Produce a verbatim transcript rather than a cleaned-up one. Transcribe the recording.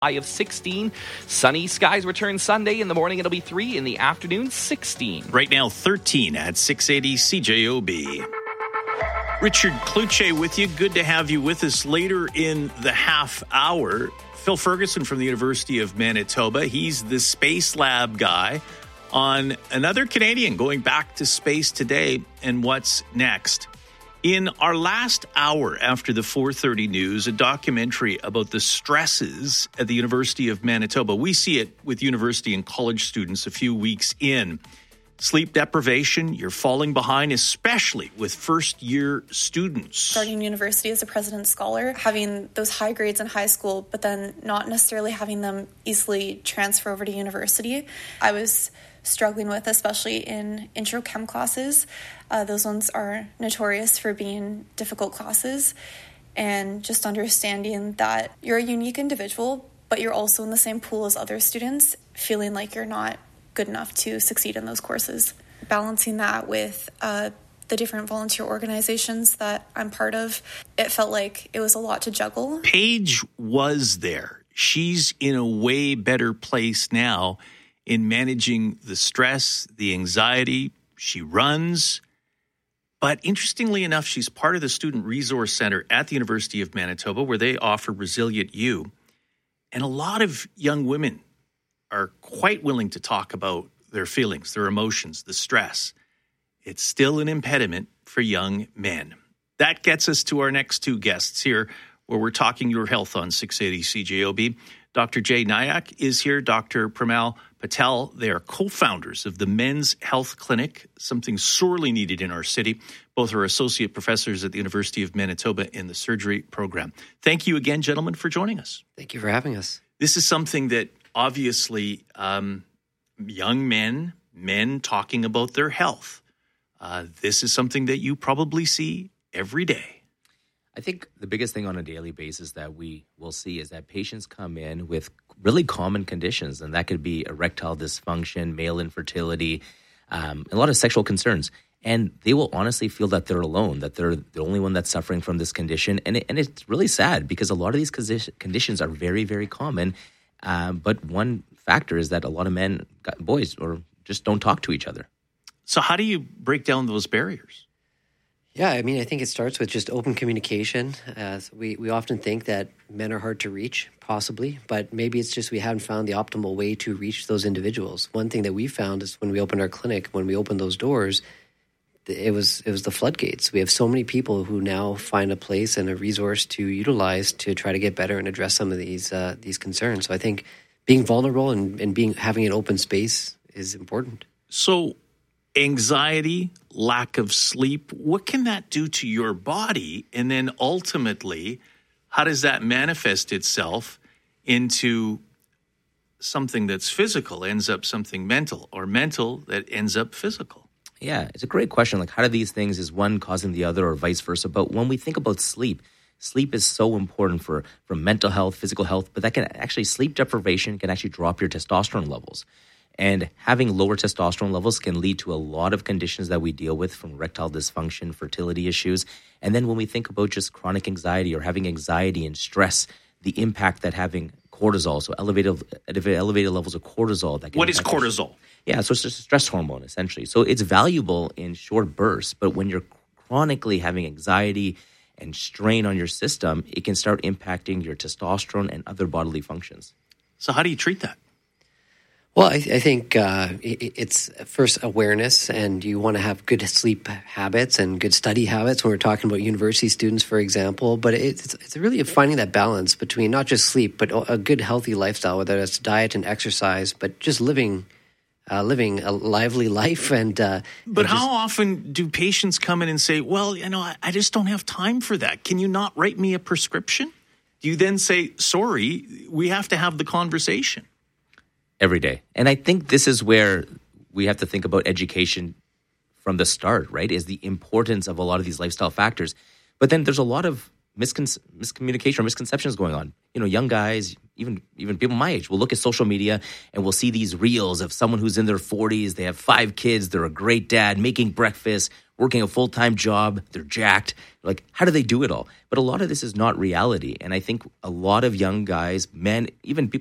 High of sixteen. Sunny skies return Sunday. In the morning, it'll be three. In the afternoon, sixteen. Right now, thirteen at six eighty C J O B. Richard Cloutier with you. Good to have you with us later in the half hour. Phil Ferguson from the University of Manitoba. He's the Space Lab guy on another Canadian going back to space today and what's next. In our last hour after the four thirty news, a documentary about the stresses at the University of Manitoba. We see it with university and college students a few weeks in. Sleep deprivation, you're falling behind, especially with first-year students. Starting university as a President's Scholar, having those high grades in high school, but then not necessarily having them easily transfer over to university. I was struggling with, especially in intro chem classes. Uh, those ones are notorious for being difficult classes, and just understanding that you're a unique individual, but you're also in the same pool as other students, feeling like you're not good enough to succeed in those courses. Balancing that with uh, the different volunteer organizations that I'm part of, it felt like it was a lot to juggle. Paige was there. She's in a way better place now in managing the stress, the anxiety. She runs. But interestingly enough, she's part of the Student Resource Center at the University of Manitoba, where they offer Resilient U. And a lot of young women are quite willing to talk about their feelings, their emotions, the stress. It's still an impediment for young men. That gets us to our next two guests here, where we're talking your health on six eighty C J O B. Doctor Jay Nayak is here. Doctor Premal Patel, they are co-founders of the Men's Health Clinic, something sorely needed in our city. Both are associate professors at the University of Manitoba in the surgery program. Thank you again, gentlemen, for joining us. Thank you for having us. This is something that obviously um, young men, men talking about their health, uh, this is something that you probably see every day. I think the biggest thing on a daily basis that we will see is that patients come in with really common conditions, and that could be erectile dysfunction, male infertility, um, a lot of sexual concerns. And they will honestly feel that they're alone, that they're the only one that's suffering from this condition. And, it, and it's really sad because a lot of these conditions are very, very common. Um, but one factor is that a lot of men, boys, or just don't talk to each other. So how do you break down those barriers? Yeah, I mean, I think it starts with just open communication. Uh, so we, we often think that men are hard to reach, possibly, but maybe it's just we haven't found the optimal way to reach those individuals. One thing that we found is when we opened our clinic, when we opened those doors, it was it was the floodgates. We have so many people who now find a place and a resource to utilize to try to get better and address some of these uh, these concerns. So I think being vulnerable and, and being having an open space is important. So anxiety, lack of sleep, what can that do to your body? And then ultimately, how does that manifest itself into something that's physical, ends up something mental, or mental that ends up physical? Yeah, it's a great question. Like, how do these things, is one causing the other or vice versa? But when we think about sleep, sleep is so important for, for mental health, physical health, but that can actually, sleep deprivation can actually drop your testosterone levels. And having lower testosterone levels can lead to a lot of conditions that we deal with, from erectile dysfunction, fertility issues. And then when we think about just chronic anxiety or having anxiety and stress, the impact that having cortisol, so elevated elevated levels of cortisol. That can What is cortisol? Yeah, so it's just a stress hormone, essentially. So it's valuable in short bursts, but when you're chronically having anxiety and strain on your system, it can start impacting your testosterone and other bodily functions. So how do you treat that? Well, I, I think uh, it, it's first awareness, and you want to have good sleep habits and good study habits when we're talking about university students, for example. But it's, it's really finding that balance between not just sleep, but a good, healthy lifestyle, whether it's diet and exercise, but just living uh, living a lively life. And uh, But and how just, often do patients come in and say, well, you know, I, I just don't have time for that. Can you not write me a prescription? Do you then say, sorry, we have to have the conversation? Every day. And I think this is where we have to think about education from the start, right? Is the importance of a lot of these lifestyle factors. But then there's a lot of miscon- miscommunication or misconceptions going on. You know, young guys, even even people my age, will look at social media and we'll see these reels of someone who's in their forties. They have five kids. They're a great dad, making breakfast, working a full-time job, they're jacked. Like, how do they do it all? But a lot of this is not reality. And I think a lot of young guys, men, even people